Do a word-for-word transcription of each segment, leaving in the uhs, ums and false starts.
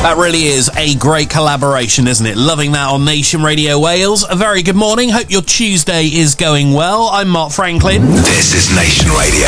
That really is a great collaboration, isn't it? Loving that on Nation Radio Wales. A very good morning. Hope your Tuesday is going well. I'm Mark Franklin. This is Nation Radio.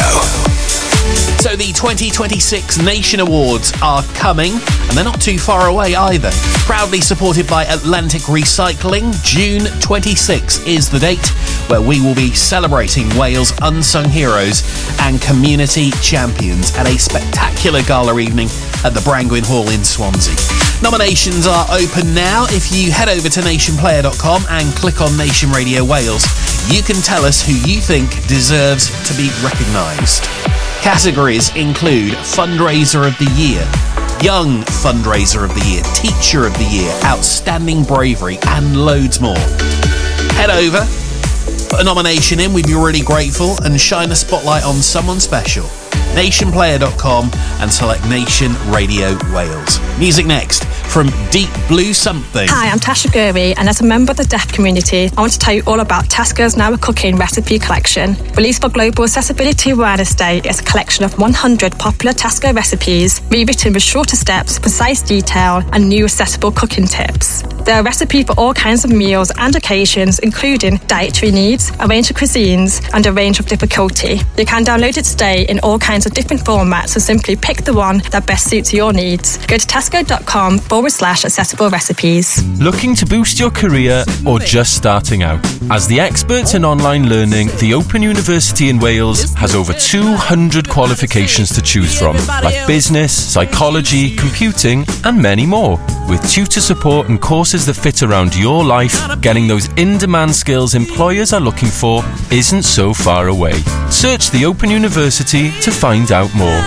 So the twenty twenty-six Nation Awards are coming, and they're not too far away either. Proudly supported by Atlantic Recycling, June twenty-sixth is the date where we will be celebrating Wales' unsung heroes and community champions at a spectacular gala evening at the Brangwyn Hall in Swansea. Nominations are open now. If you head over to nation player dot com and click on Nation Radio Wales, you can tell us who you think deserves to be recognised. Categories include Fundraiser of the Year, Young Fundraiser of the Year, Teacher of the Year, Outstanding Bravery, and loads more. Head over, put a nomination in, we'd be really grateful, and shine a spotlight on someone special. nation player dot com and select Nation Radio Wales. Music next from Deep Blue Something. Hi, I'm Tasha Gurry, and as a member of the deaf community, I want to tell you all about Tesco's Now a Cooking recipe collection. Released for Global Accessibility Awareness Day, it's a collection of one hundred popular Tesco recipes, rewritten with shorter steps, precise detail, and new accessible cooking tips. There are recipes for all kinds of meals and occasions, including dietary needs, a range of cuisines, and a range of difficulty. You can download it today in all kinds of different formats, so simply pick the one that best suits your needs. Go to tesco.com forward slash accessible recipes. Looking to boost your career or just starting out? As the experts in online learning, the Open University in Wales has over two hundred qualifications to choose from, like business, psychology, computing, and many more. With tutor support and courses that fit around your life, getting those in-demand skills employers are looking for isn't so far away. Search the Open University to find out more.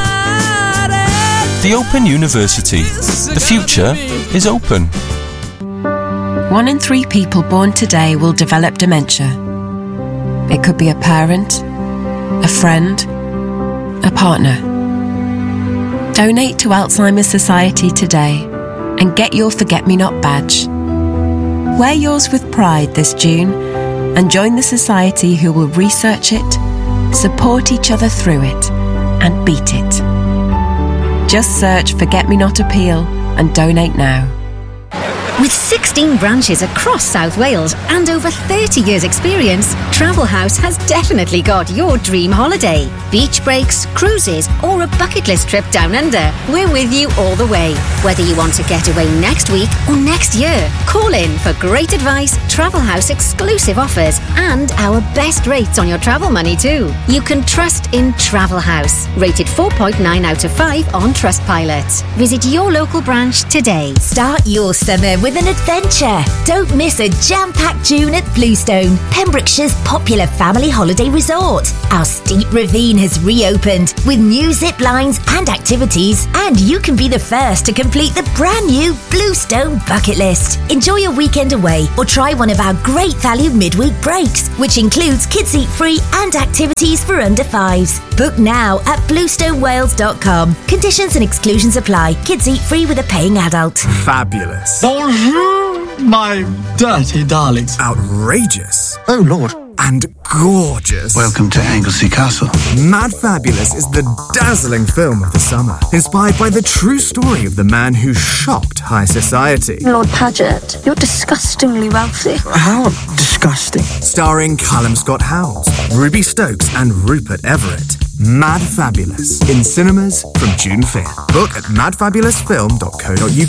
The Open University. The future is open. One in three people born today will develop dementia. It could be a parent, a friend, a partner. Donate to Alzheimer's Society today and get your Forget-Me-Not badge. Wear yours with pride this June and join the society who will research it, support each other through it, and beat it. Just search Forget-Me-Not Appeal and donate now. With sixteen branches across South Wales and over thirty years experience, Travel House has definitely got your dream holiday. Beach breaks, cruises, or a bucket list trip down under, we're with you all the way. Whether you want to get away next week or next year, call in for great advice, Travel House exclusive offers, and our best rates on your travel money too. You can trust in Travel House. Rated four point nine out of five on Trustpilot. Visit your local branch today. Start your summer with an adventure. Don't miss a jam-packed June at Bluestone, Pembrokeshire's popular family holiday resort. Our steep ravine has reopened with new zip lines and activities, and you can be the first to complete the brand new Bluestone bucket list. Enjoy a weekend away or try one of our great value midweek breaks, which includes kids eat free and activities for under fives. Book now at bluestone wales dot com. Conditions and exclusions apply. Kids eat free with a paying adult. Fabulous. Bonjour, my dirty darlings. Outrageous. Oh, Lord. And gorgeous. Welcome to Anglesey Castle. Mad Fabulous is the dazzling film of the summer, inspired by the true story of the man who shocked high society. Lord Paget, you're disgustingly wealthy. How disgusting. Starring Callum Scott Howells, Ruby Stokes, and Rupert Everett. Mad Fabulous in cinemas from June fifth. Book at mad fabulous film dot co dot uk.